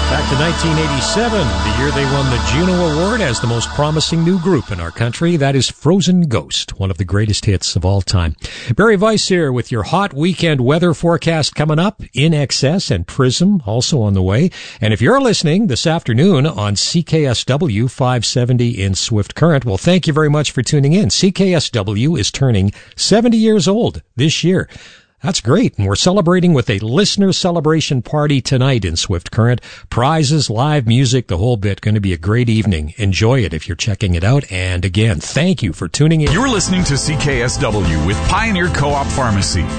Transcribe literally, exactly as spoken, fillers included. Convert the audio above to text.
Back to nineteen eighty-seven, the year they won the Juno Award as the most promising new group in our country. That is Frozen Ghost, one of the greatest hits of all time. Barry Weiss here with your hot weekend weather forecast coming up. In Excess and Prism also on the way. And if you're listening this afternoon on C K S W five seventy in Swift Current, well, thank you very much for tuning in. C K S W is turning seventy years old this year. That's great, and we're celebrating with a listener celebration party tonight in Swift Current. Prizes, live music, the whole bit. Going to be a great evening. Enjoy it if you're checking it out. And again, thank you for tuning in. You're listening to C K S W with Pioneer Co-op Pharmacy.